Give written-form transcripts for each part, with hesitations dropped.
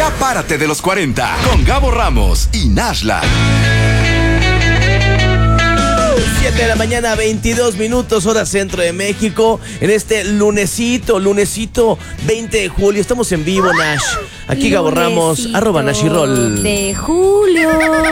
Ya párate de los 40 con Gabo Ramos y Nashla. 7 de la mañana, 22 minutos, hora centro de México. En este lunesito 20 de julio. Estamos en vivo, Nash. Aquí Gabo Ramos, @NashYroll. De julio.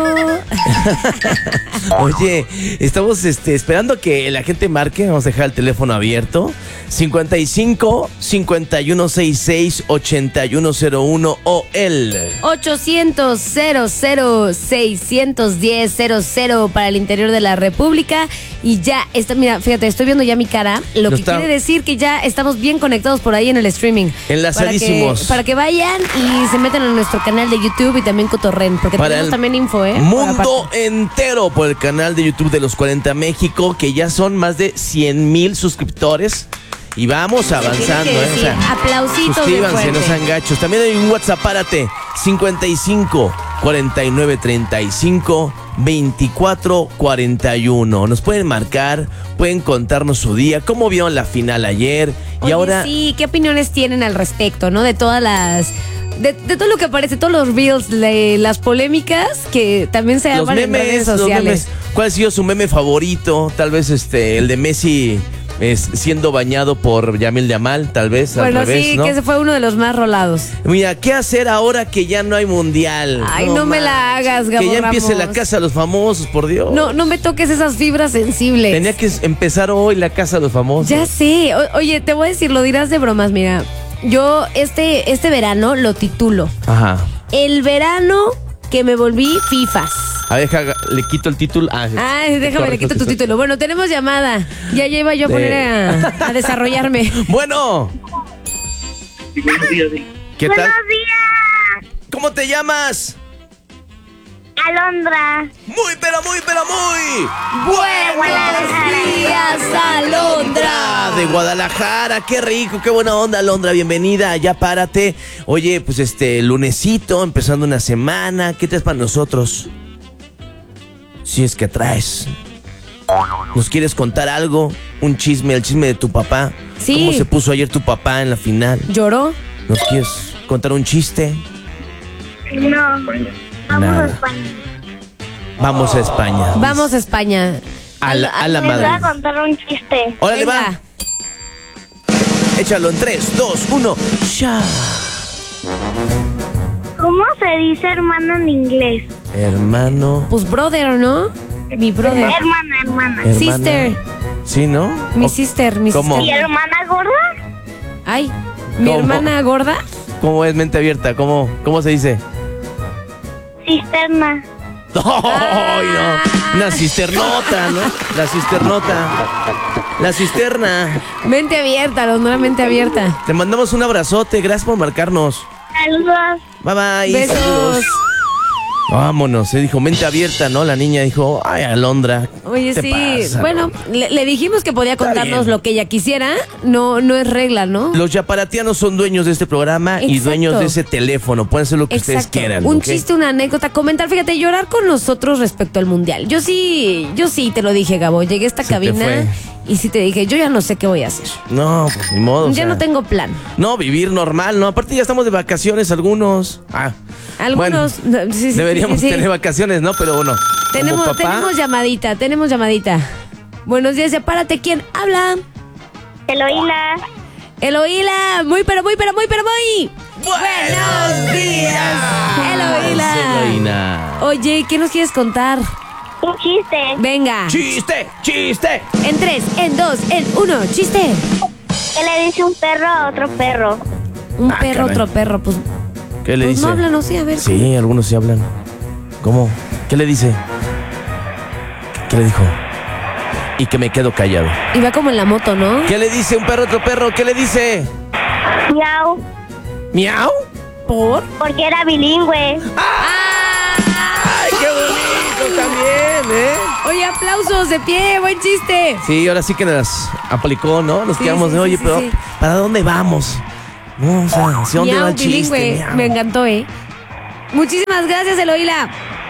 Oye, estamos esperando que la gente marque. Vamos a dejar el teléfono abierto. 55 5166 8101 o el 800 00 610 00 para el interior de la República. Y ya está, mira, fíjate, estoy viendo ya mi cara, lo que quiere decir que ya estamos bien conectados por ahí en el streaming. Enlazadísimos. Para que vayan y se metan en nuestro canal de YouTube y también cotorren, porque para tenemos también info, mundo entero por el canal de YouTube de los 40 México, que ya son más de 100,000 suscriptores. Y vamos avanzando, o sea, aplausitos. Suscríbanse, no sean gachos. También hay un WhatsApp, párate. 55 49 35 24 41. Nos pueden marcar, pueden contarnos su día, cómo vieron la final ayer. Oye, y ahora. Sí, ¿qué opiniones tienen al respecto, no? De todas las. De todo lo que aparece, todos los reels, las polémicas que también se arman en redes sociales. ¿Cuál ha sido su meme favorito? Tal vez el de Messi siendo bañado por Yamil Yamal, tal vez. Bueno, al revés, sí, ¿no? que ese fue uno de los más rolados. Mira, ¿qué hacer ahora que ya no hay mundial? Ay, no me la hagas, Gabo Que ya empiece Ramos. la casa de los famosos, por Dios. No me toques esas fibras sensibles. Tenía que empezar hoy la casa de los famosos. Ya sé. Oye, te voy a decir, lo dirás de bromas, mira. Yo este verano lo titulo. Ajá. El verano que me volví fifas. A ver, le quito el título. Ay, déjame, le quito tu título. Bueno, tenemos llamada. Ya iba yo a poner a desarrollarme. Bueno. ¿Qué tal? Buenos días. ¿Cómo te llamas? Alondra. Muy. Buenos días, Alondra. De Guadalajara, qué rico, qué buena onda, Alondra, bienvenida, ya párate. Oye, pues lunesito, empezando una semana, ¿qué traes para nosotros? Si es que traes. ¿Nos quieres contar algo? Un chisme, el chisme de tu papá. Sí. ¿Cómo se puso ayer tu papá en la final? ¿Lloró? ¿Nos quieres contar un chiste? No. Vamos Nada. a España. Vamos a España. Vamos a España. A la Les voy madre. a contar un chiste. Órale, Venga. va. Échalo en 3, 2, 1. Ya. ¿Cómo se dice hermano en inglés? Hermano. Pues brother, ¿no? Mi brother. Hermana. Hermana. Sister. Sí, ¿no? Mi ¿O sister. cómo? ¿Y hermana gorda? Ay, mi ¿Cómo? hermana gorda. ¿Cómo es mente abierta? ¿Cómo se dice? Cisterna. ¡Ay, no! Una cisternota, ¿no? La cisterna. Mente abierta, Alondra, mente abierta. Te mandamos un abrazote. Gracias por marcarnos. Saludos. Bye, bye. Besos. Saludos. Vámonos. Se dijo mente abierta, ¿no? La niña dijo, ay, Alondra. Oye, ¿qué sí. pasa, Bueno, le dijimos que podía Está contarnos bien. lo que ella quisiera. No es regla, ¿no? Los yaparatianos son dueños de este programa y Exacto. dueños de ese teléfono. Pueden hacer lo que ustedes quieran. Un ¿ok? chiste, una anécdota, comentar. Fíjate, llorar con nosotros respecto al mundial. Yo sí te lo dije, Gabo. Llegué a esta Se te cabina fue. y sí te dije, yo ya no sé qué voy a hacer. No, pues ni modo. o Ya sea, no tengo plan. No, vivir normal, ¿no? Aparte ya estamos de vacaciones algunos. Algunos. Bueno, sí, deberíamos sí. tener vacaciones, ¿no? Pero bueno. como papá, Tenemos llamadita. Buenos días, ya párate. ¿Quién habla? Eloíla. Eloíla. Muy. Buenos días, Eloíla. Eloína. Oye, ¿qué nos quieres contar? Un chiste. Venga. ¡Chiste! En 3, en 2, en 1. Chiste. ¿Qué le dice un perro a otro perro? Un Ah, perro, caray. otro perro. Pues ¿Qué le dice? no hablan, no sé, a ver. Sí, algunos sí hablan. ¿Cómo? ¿Qué le dice? ¿Qué le dijo? Y que me quedo callado. Iba como en la moto, ¿no? ¿Qué le dice un perro a otro perro? ¿Qué le dice? Miau. ¿Miau? ¿Por? Porque era bilingüe. ¡Ay, qué bonito también, eh! Oye, aplausos de pie, buen chiste. Sí, ahora sí que nos aplicó, ¿no? Nos Sí, quedamos de, sí, oye, sí, pero sí. ¿para dónde vamos? No, o sea, ¿hacia dónde va Miau, el chiste? bilingüe. Miau. Me encantó, Muchísimas gracias, Eloíla.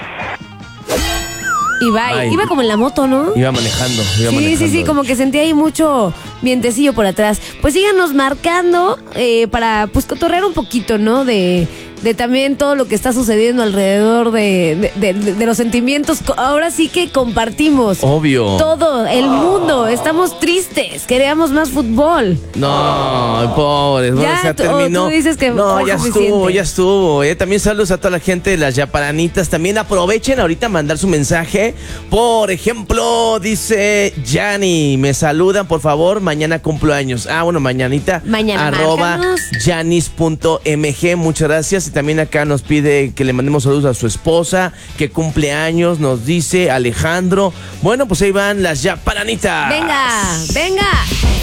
Y Ay. iba como en la moto, ¿no? Iba manejando. Sí, como que sentía ahí mucho vientecillo por atrás. Pues síganos marcando para pues cotorrear un poquito, ¿no? De de también todo lo que está sucediendo alrededor de los sentimientos. Ahora sí que compartimos. Obvio. Todo el mundo. Estamos tristes. Queríamos más fútbol. No, pobres. Bueno, Ya, se terminó. tú dices que no, fue ya suficiente. ya estuvo. También saludos a toda la gente de las Yaparanitas. También aprovechen ahorita a mandar su mensaje. Por ejemplo, dice Yanni, me saludan, por favor. Mañana cumplo años. Bueno, mañanita. Mañana márcanos. @janis.mg. Muchas gracias. Y también acá nos pide que le mandemos saludos a su esposa, que cumple años, nos dice Alejandro. Bueno, pues ahí van las Yaparanitas. Venga, venga.